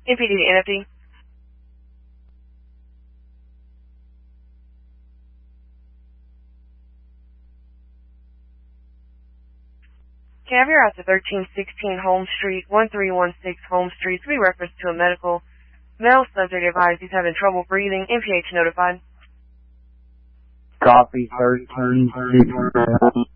MPD to NFD. Can I have your route to 1316 Holmes Street, 1316 Holmes Street, to be referenced to a medical. Male subject advised he's having trouble breathing. MPH notified. Copy 1316.